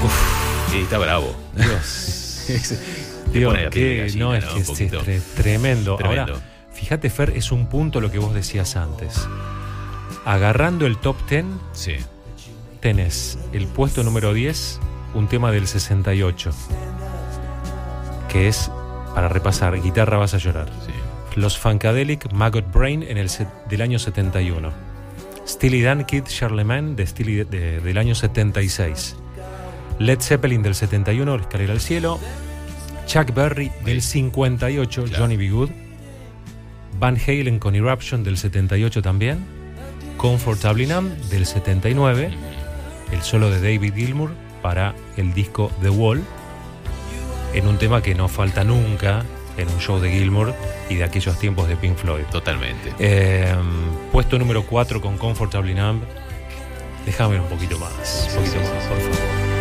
Sí, está bravo. Dios. Te Dios, pone la piel de gallina, no, es ¿no? que Un poquito. es tremendo. Tremendo. Ahora, fíjate, Fer, es un punto lo que vos decías antes. Agarrando el top 10, Sí. tenés el puesto número 10, un tema del 68, que es, para repasar, Guitarra vas a llorar. Sí. Los Funkadelic, Maggot Brain del año 71. Steely Dan, Kid Charlemagne del año 76. Led Zeppelin del 71, Escalera al cielo. Chuck Berry del 58, Claro. Johnny B. Good. Van Halen con Eruption del 78 también. Comfortably Numb del 79. El solo de David Gilmour para el disco The Wall, en un tema que no falta nunca en un show de Gilmour y de aquellos tiempos de Pink Floyd. Totalmente. Puesto número 4 con Comfortably Numb. Déjame un poquito más. Un poquito más.